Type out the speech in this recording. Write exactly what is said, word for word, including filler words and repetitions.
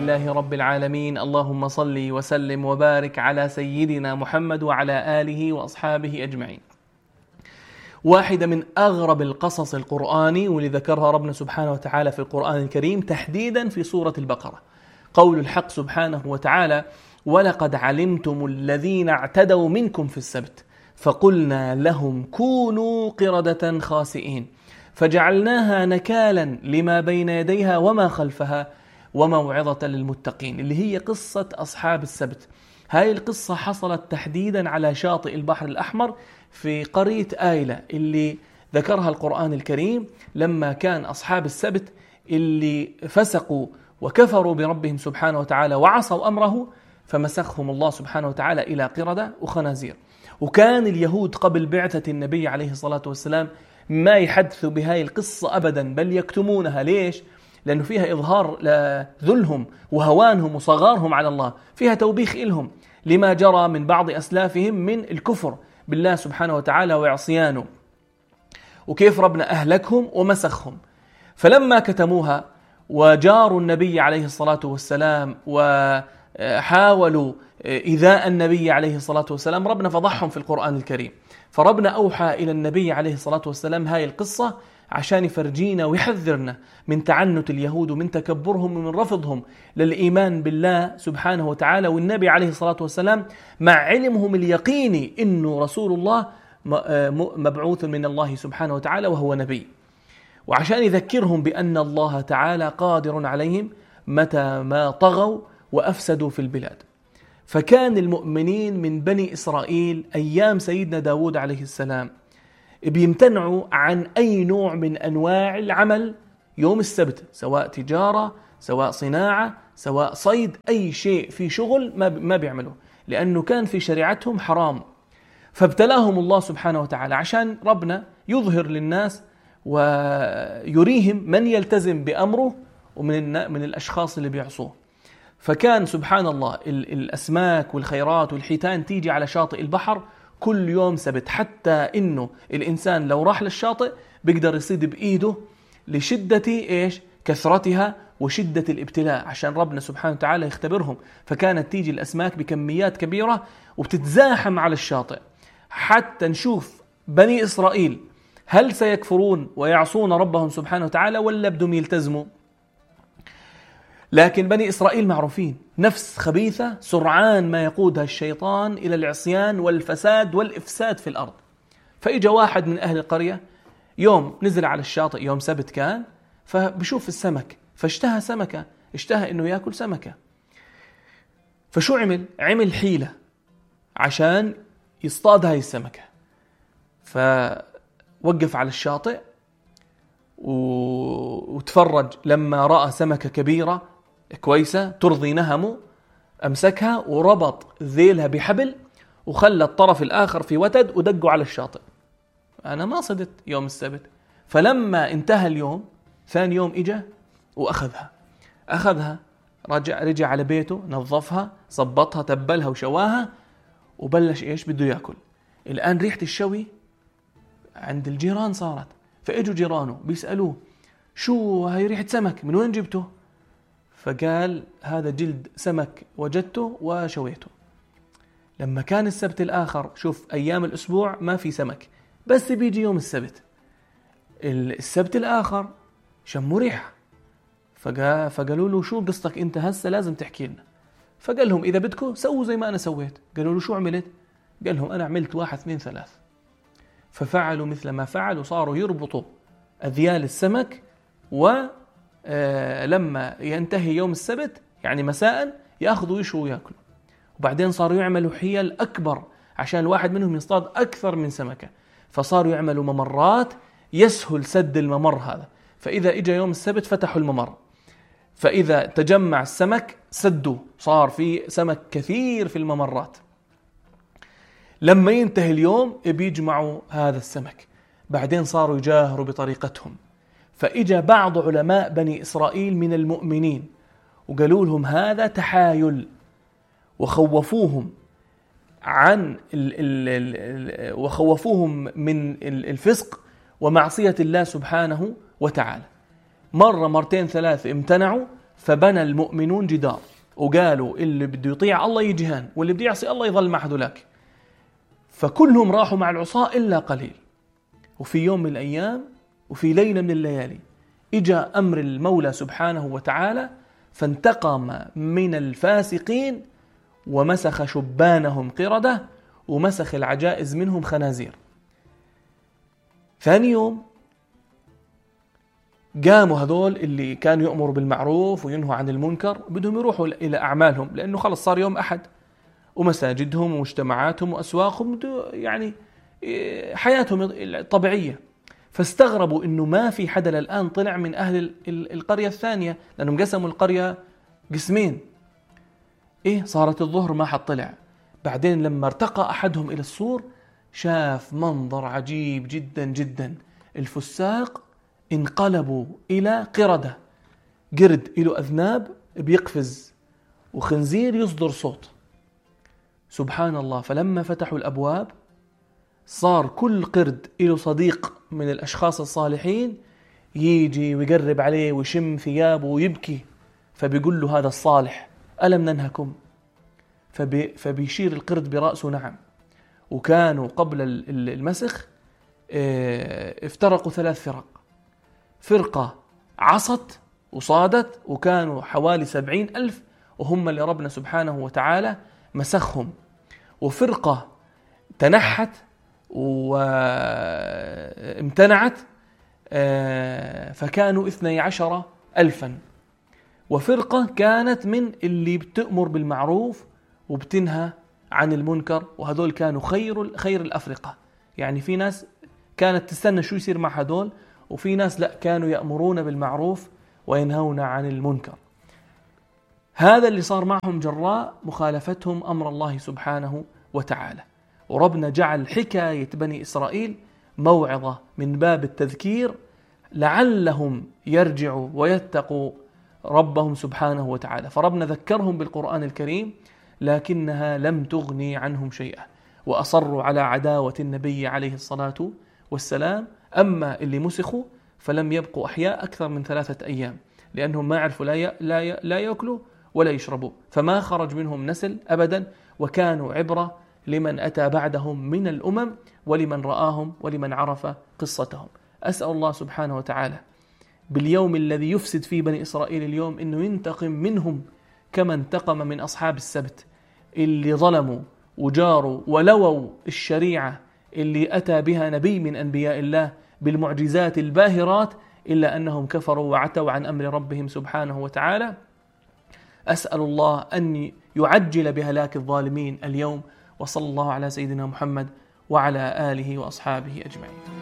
لله رب العالمين. اللهم صل وسلم وبارك على سيدنا محمد وعلى آله وأصحابه أجمعين. واحدة من أغرب القصص القرآني واللي ذكرها ربنا سبحانه وتعالى في القرآن الكريم تحديدا في سورة البقرة، قول الحق سبحانه وتعالى: ولقد علمتم الذين اعتدوا منكم في السبت فقلنا لهم كونوا قردة خاسئين فجعلناها نكالا لما بين يديها وما خلفها وموعظة للمتقين. اللي هي قصة أصحاب السبت. هاي القصة حصلت تحديدا على شاطئ البحر الأحمر في قرية آيلة اللي ذكرها القرآن الكريم، لما كان أصحاب السبت اللي فسقوا وكفروا بربهم سبحانه وتعالى وعصوا أمره فمسخهم الله سبحانه وتعالى إلى قردة وخنازير. وكان اليهود قبل بعثة النبي عليه الصلاة والسلام ما يحدثوا بهاي القصة أبدا، بل يكتمونها. ليش؟ لأنه فيها إظهار لذلهم وهوانهم وصغارهم على الله، فيها توبيخ إلهم لما جرى من بعض أسلافهم من الكفر بالله سبحانه وتعالى وعصيانه، وكيف ربنا أهلكهم ومسخهم. فلما كتموها وجاروا النبي عليه الصلاة والسلام وحاولوا إيذاء النبي عليه الصلاة والسلام، ربنا فضحهم في القرآن الكريم. فربنا أوحى إلى النبي عليه الصلاة والسلام هاي القصة عشان يفرجينا ويحذرنا من تعنت اليهود ومن تكبرهم ومن رفضهم للإيمان بالله سبحانه وتعالى والنبي عليه الصلاة والسلام، مع علمهم اليقيني إنه رسول الله مبعوث من الله سبحانه وتعالى وهو نبي، وعشان يذكرهم بأن الله تعالى قادر عليهم متى ما طغوا وأفسدوا في البلاد. فكان المؤمنين من بني إسرائيل أيام سيدنا داود عليه السلام بيمتنعوا عن أي نوع من أنواع العمل يوم السبت، سواء تجارة، سواء صناعة، سواء صيد، أي شيء في شغل ما بيعملوا، لأنه كان في شريعتهم حرام. فابتلاهم الله سبحانه وتعالى عشان ربنا يظهر للناس ويريهم من يلتزم بأمره ومن من الأشخاص اللي بيعصوه. فكان سبحان الله الأسماك والخيرات والحيتان تيجي على شاطئ البحر كل يوم سبت، حتى إنه الإنسان لو راح للشاطئ بيقدر يصيد بإيده لشدة إيش كثرتها وشدة الابتلاء، عشان ربنا سبحانه وتعالى يختبرهم. فكانت تيجي الأسماك بكميات كبيرة وبتتزاحم على الشاطئ حتى نشوف بني إسرائيل هل سيكفرون ويعصون ربهم سبحانه وتعالى ولا بدهم يلتزموا. لكن بني إسرائيل معروفين نفس خبيثة سرعان ما يقودها الشيطان إلى العصيان والفساد والإفساد في الأرض. فإجا واحد من أهل القرية يوم نزل على الشاطئ يوم سبت كان، فبشوف السمك فاشتهى سمكة، اشتهى إنه يأكل سمكة. فشو عمل؟ عمل حيلة عشان يصطاد هاي السمكة. فوقف على الشاطئ وتفرج، لما رأى سمكة كبيرة كويسة ترضي نهمه أمسكها وربط ذيلها بحبل وخلى الطرف الآخر في وتد ودقوا على الشاطئ. أنا ما صدت يوم السبت. فلما انتهى اليوم ثاني يوم إجا وأخذها أخذها رجع رجع على بيته، نظفها، صبطها، تبلها وشواها، وبلش إيش بده يأكل. الآن ريحة الشوي عند الجيران صارت، فإجوا جيرانه بيسألوه شو هاي ريحة سمك، من وين جبته؟ فقال هذا جلد سمك وجدته وشويته. لما كان السبت الآخر، شوف أيام الأسبوع ما في سمك، بس بيجي يوم السبت، السبت الآخر شموا ريحة. فقالوا له شو قصتك أنت هسه لازم تحكي لنا. فقال لهم إذا بدكم سووا زي ما أنا سويت. قالوا له شو عملت؟ قال لهم أنا عملت واحد اثنين ثلاث. ففعلوا مثل ما فعلوا، صاروا يربطوا أذيال السمك، ولما ينتهي يوم السبت يعني مساء يأخذوا يشوا ويأكلوا. وبعدين صاروا يعملوا حيل أكبر عشان الواحد منهم يصطاد أكثر من سمكة، فصاروا يعملوا ممرات يسهل سد الممر هذا. فإذا إجا يوم السبت فتحوا الممر، فإذا تجمع السمك سدوا، صار في سمك كثير في الممرات. لما ينتهي اليوم بيجمعوا هذا السمك. بعدين صاروا يجاهروا بطريقتهم. فإجا بعض علماء بني إسرائيل من المؤمنين وقالوا لهم هذا تحايل، وخوفوهم عن ال ال ال وخوفوهم من الفسق ومعصية الله سبحانه وتعالى. مرة مرتين ثلاث امتنعوا، فبنى المؤمنون جدار وقالوا اللي بده يطيع الله يجهان واللي بده يعصي الله يظل مع هذولاك. فكلهم راحوا مع العصاة إلا قليل. وفي يوم من الأيام وفي ليلة من الليالي إجا أمر المولى سبحانه وتعالى فانتقم من الفاسقين ومسخ شبانهم قردة ومسخ العجائز منهم خنازير. ثاني يوم قاموا هذول اللي كانوا يأمروا بالمعروف وينهوا عن المنكر بدهم يروحوا إلى أعمالهم، لأنه خلص صار يوم أحد ومساجدهم ومجتمعاتهم وأسواقهم يعني حياتهم الطبيعية. فاستغربوا إنه ما في حدا للآن طلع من أهل القرية الثانية، لأنهم قسموا القرية قسمين. إيه صارت الظهر ما حد طلع. بعدين لما ارتقى أحدهم إلى السور شاف منظر عجيب جدا جدا. الفساق انقلبوا إلى قردة، قرد له أذناب بيقفز وخنزير يصدر صوت. سبحان الله. فلما فتحوا الأبواب صار كل قرد له صديق من الأشخاص الصالحين يجي ويقرب عليه ويشم ثيابه ويبكي، فبيقول له هذا الصالح ألم ننهكم؟ فبي فبيشير القرد برأسه نعم. وكانوا قبل المسخ افترقوا ثلاث فرق، فرقة عصت وصادت وكانوا حوالي سبعين ألف وهم اللي ربنا سبحانه وتعالى مسخهم، وفرقة تنحت وامتنعت فكانوا اثني عشر ألفا، وفرقة كانت من اللي بتأمر بالمعروف وبتنهى عن المنكر، وهذول كانوا خير خير الأفرقة. يعني في ناس كانت تستنى شو يصير مع هذول، وفي ناس لا كانوا يأمرون بالمعروف وينهون عن المنكر. هذا اللي صار معهم جراء مخالفتهم أمر الله سبحانه وتعالى. وربنا جعل حكاية بني إسرائيل موعظة من باب التذكير لعلهم يرجعوا ويتقوا ربهم سبحانه وتعالى. فربنا ذكرهم بالقرآن الكريم لكنها لم تغني عنهم شيئا، وأصروا على عداوة النبي عليه الصلاة والسلام. أما اللي مسخوا فلم يبقوا أحياء أكثر من ثلاثة أيام، لأنهم ما عرفوا لا لا لا يأكلوا ولا يشربوا، فما خرج منهم نسل أبدا، وكانوا عبرة لمن أتى بعدهم من الأمم ولمن رآهم ولمن عرف قصتهم. أسأل الله سبحانه وتعالى باليوم الذي يفسد فيه بني إسرائيل اليوم إنه ينتقم منهم كما انتقم من أصحاب السبت اللي ظلموا وجاروا ولووا الشريعة اللي أتى بها نبي من أنبياء الله بالمعجزات الباهرات، إلا أنهم كفروا وعتوا عن أمر ربهم سبحانه وتعالى. أسأل الله أن يعجل بهلاك الظالمين اليوم، وصلى الله على سيدنا محمد وعلى آله وأصحابه أجمعين.